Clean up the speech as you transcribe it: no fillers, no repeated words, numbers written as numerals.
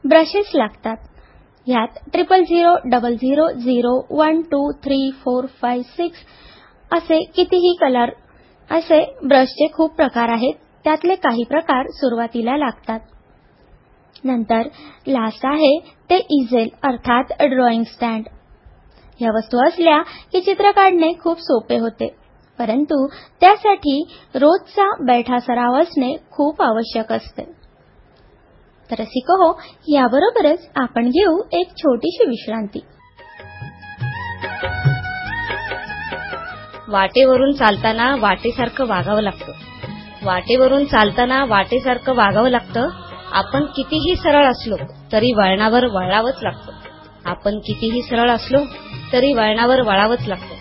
Brushes लागतात. ह्यात 00000012345 असे कितीही कलर असे ब्रशचे खूप प्रकार आहेत. त्यातले काही प्रकार सुरुवातीला लागतात. नंतर लास्ट आहे ते इझेल अर्थात ड्रॉइंग स्टँड. ह्या वस्तू असल्या की चित्र काढणे खूप सोपे होते, परंतु त्यासाठी रोजचा बैठा सराव असणे खूप आवश्यक असते. तर रसिको, याबरोबरच आपण घेऊ एक छोटीशी विश्रांती. वाटेवरून चालताना वाटेसारखं वागावं लागतं. वाटेवरून चालताना वाटेसारखं वागावं लागतं. आपण कितीही सरळ असलो तरी वळणावर वळावंच लागतं. आपण कितीही सरळ असलो तरी वळणावर वळावंच लागतं.